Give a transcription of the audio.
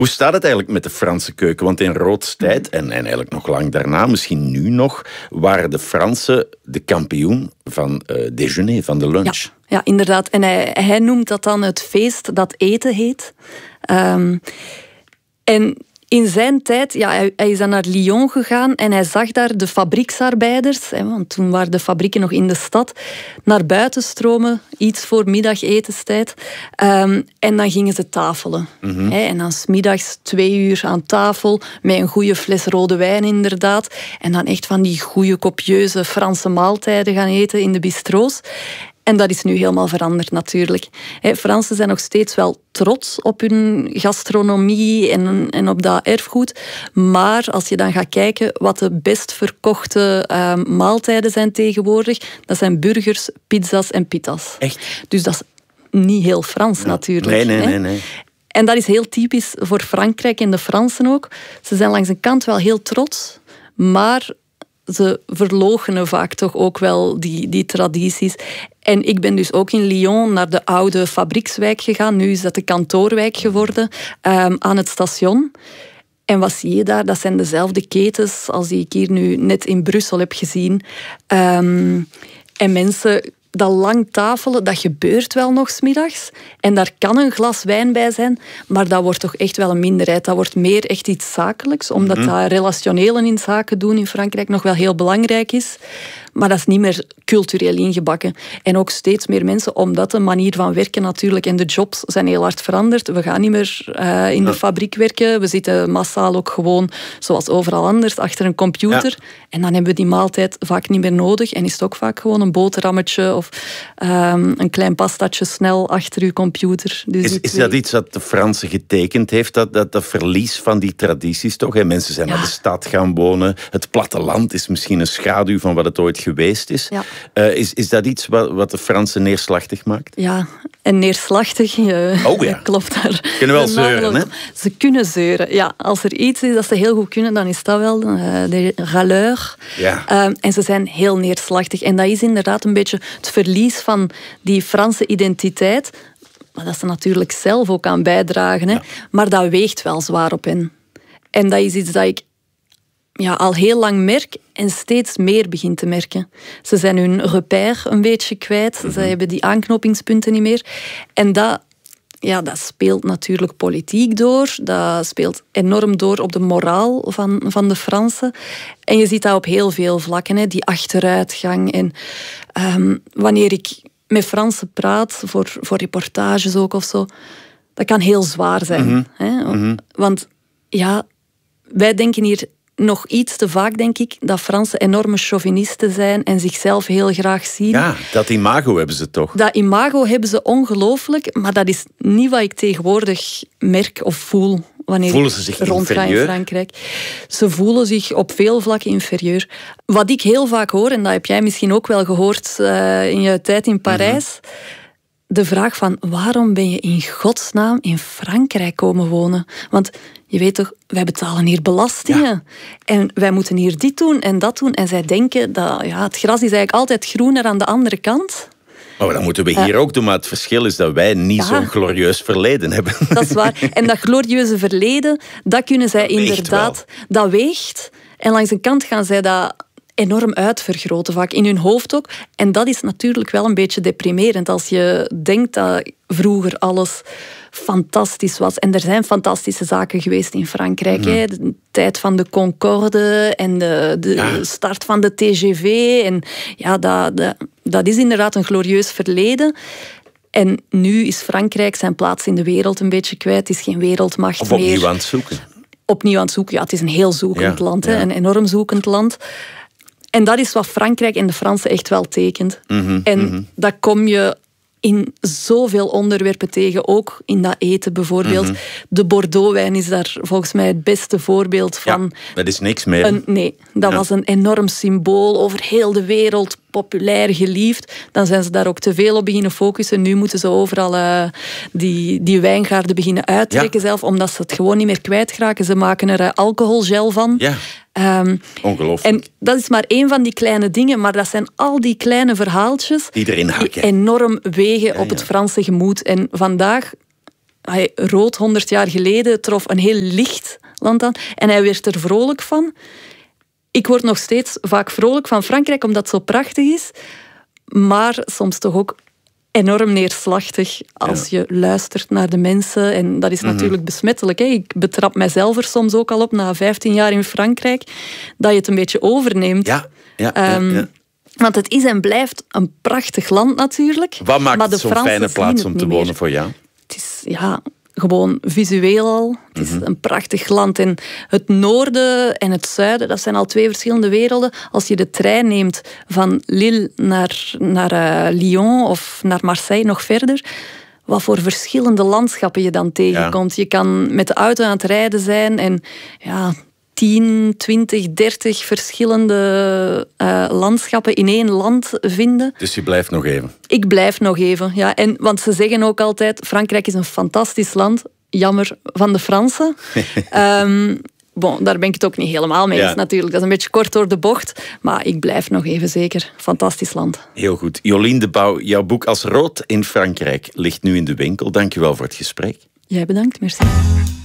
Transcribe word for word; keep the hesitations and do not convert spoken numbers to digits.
Hoe staat het eigenlijk met de Franse keuken? Want in Rood's tijd, en, en eigenlijk nog lang daarna, misschien nu nog, waren de Fransen de kampioen van uh, déjeuner, van de lunch. Ja, ja inderdaad. En hij, hij noemt dat dan het feest dat eten heet. Um, en in zijn tijd, ja, hij, hij is dan naar Lyon gegaan en hij zag daar de fabrieksarbeiders, hè, want toen waren de fabrieken nog in de stad, naar buiten stromen, iets voor middagetenstijd. Um, en dan gingen ze tafelen. Mm-hmm. Hè, en dan 's middags twee uur aan tafel, met een goede fles rode wijn inderdaad. En dan echt van die goede, copieuze Franse maaltijden gaan eten in de bistro's. En dat is nu helemaal veranderd natuurlijk. He, Fransen zijn nog steeds wel trots op hun gastronomie en, en op dat erfgoed. Maar als je dan gaat kijken wat de best verkochte uh, maaltijden zijn tegenwoordig, dat zijn burgers, pizza's en pitas. Echt? Dus dat is niet heel Frans ja. natuurlijk. Nee, nee, nee, nee. En dat is heel typisch voor Frankrijk en de Fransen ook. Ze zijn langs een kant wel heel trots, maar ze verloochenen vaak toch ook wel die, die tradities. En ik ben dus ook in Lyon naar de oude fabriekswijk gegaan. Nu is dat de kantoorwijk geworden, um, aan het station. En wat zie je daar? Dat zijn dezelfde ketens als die ik hier nu net in Brussel heb gezien. Um, en mensen, dat lang tafelen, dat gebeurt wel nog 's middags. En daar kan een glas wijn bij zijn, maar dat wordt toch echt wel een minderheid. Dat wordt meer echt iets zakelijks, omdat mm-hmm. dat relationele in zaken doen in Frankrijk nog wel heel belangrijk is. Maar dat is niet meer cultureel ingebakken. En ook steeds meer mensen, omdat de manier van werken natuurlijk en de jobs zijn heel hard veranderd. We gaan niet meer uh, in de ja. fabriek werken. We zitten massaal ook gewoon, zoals overal anders, achter een computer. Ja. En dan hebben we die maaltijd vaak niet meer nodig. En is het ook vaak gewoon een boterhammetje of um, een klein pastatje snel achter uw computer. Dus is, is dat iets dat de Fransen getekend heeft? Dat, dat, dat verlies van die tradities toch? Hè? Mensen zijn ja. naar de stad gaan wonen. Het platteland is misschien een schaduw van wat het ooit geweest is. Ja. Uh, is. Is dat iets wat, wat de Fransen neerslachtig maakt? Ja, en neerslachtig, uh, oh ja. klopt daar. Ze kunnen wel zeuren, hè? Ze kunnen zeuren, ja. Als er iets is dat ze heel goed kunnen, dan is dat wel uh, de râleur. Ja. Uh, en ze zijn heel neerslachtig. En dat is inderdaad een beetje het verlies van die Franse identiteit, maar dat ze natuurlijk zelf ook aan bijdragen. Hè? Ja. Maar dat weegt wel zwaar op hen. En dat is iets dat ik ja, al heel lang merk en steeds meer begin te merken. Ze zijn hun repère een beetje kwijt. Mm-hmm. Ze hebben die aanknopingspunten niet meer. En dat, ja, dat speelt natuurlijk politiek door. Dat speelt enorm door op de moraal van, van de Fransen. En je ziet dat op heel veel vlakken, hè, die achteruitgang. En um, wanneer ik met Fransen praat, voor, voor reportages ook of zo, dat kan heel zwaar zijn. Mm-hmm. Hè? Mm-hmm. Want ja, wij denken hier nog iets te vaak, denk ik, dat Fransen enorme chauvinisten zijn en zichzelf heel graag zien. Ja, dat imago hebben ze toch? Dat imago hebben ze ongelooflijk, maar dat is niet wat ik tegenwoordig merk of voel wanneer voelen ze zich ik rondga in Frankrijk. Ze voelen zich op veel vlakken inferieur. Wat ik heel vaak hoor, en dat heb jij misschien ook wel gehoord uh, in je tijd in Parijs, mm-hmm. de vraag van waarom ben je in godsnaam in Frankrijk komen wonen? Want je weet toch, wij betalen hier belastingen. Ja. En wij moeten hier dit doen en dat doen. En zij denken dat ja, het gras is eigenlijk altijd groener aan de andere kant. Maar dat moeten we hier uh, ook doen. Maar het verschil is dat wij niet ja, zo'n glorieus verleden hebben. Dat is waar. En dat glorieuze verleden, dat kunnen zij dat inderdaad... Weegt dat weegt. En langs een kant gaan zij dat enorm uitvergroten, vaak in hun hoofd ook. En dat is natuurlijk wel een beetje deprimerend als je denkt dat vroeger alles fantastisch was. En er zijn fantastische zaken geweest in Frankrijk. Mm. Hè. De tijd van de Concorde en de, de ja. start van de T G V. En ja, dat, dat, dat is inderdaad een glorieus verleden. En nu is Frankrijk zijn plaats in de wereld een beetje kwijt. Het is geen wereldmacht of meer. Of opnieuw aan het zoeken. Opnieuw aan het zoeken. Ja, het is een heel zoekend ja. land. Hè. Ja. Een enorm zoekend land. En dat is wat Frankrijk en de Fransen echt wel tekent. Mm-hmm, en mm-hmm. dat kom je in zoveel onderwerpen tegen, ook in dat eten bijvoorbeeld. Mm-hmm. De Bordeaux-wijn is daar volgens mij het beste voorbeeld van. Ja, dat is niks meer. Een, nee, dat ja. was een enorm symbool over heel de wereld, populair, geliefd. Dan zijn ze daar ook te veel op beginnen focussen. Nu moeten ze overal uh, die, die wijngaarden beginnen uittrekken ja. zelf, omdat ze het gewoon niet meer kwijtraken. Ze maken er uh, alcoholgel van. Ja. Um, Ongelooflijk. En dat is maar één van die kleine dingen, maar dat zijn al die kleine verhaaltjes die erin hakken. Die enorm wegen ja, op het ja. Franse gemoed. En vandaag hij, rood honderd jaar geleden trof een heel licht land aan en hij werd er vrolijk van. Ik word nog steeds vaak vrolijk van Frankrijk omdat het zo prachtig is, maar soms toch ook enorm neerslachtig als ja. je luistert naar de mensen. En dat is mm-hmm. natuurlijk besmettelijk. Hè. Ik betrap mijzelf er soms ook al op na vijftien jaar in Frankrijk, dat je het een beetje overneemt. Ja, ja, um, ja, ja. Want het is en blijft een prachtig land natuurlijk. Wat maakt maar het zo'n fijne plaats om te wonen meer. voor jou? Het is ja, gewoon visueel al. Het is mm-hmm. een prachtig land. En het noorden en het zuiden, dat zijn al twee verschillende werelden. Als je de trein neemt van Lille naar, naar uh, Lyon of naar Marseille nog verder, wat voor verschillende landschappen je dan tegenkomt. Ja. Je kan met de auto aan het rijden zijn en ja, tien, twintig, dertig verschillende uh, landschappen in één land vinden. Dus je blijft nog even? Ik blijf nog even, ja. En, want ze zeggen ook altijd, Frankrijk is een fantastisch land. Jammer van de Fransen. um, bon, daar ben ik het ook niet helemaal mee eens ja. natuurlijk. Dat is een beetje kort door de bocht. Maar ik blijf nog even zeker. Fantastisch land. Heel goed. Jolien de Bouw, jouw boek Als rood in Frankrijk ligt nu in de winkel. Dank je wel voor het gesprek. Jij bedankt, merci.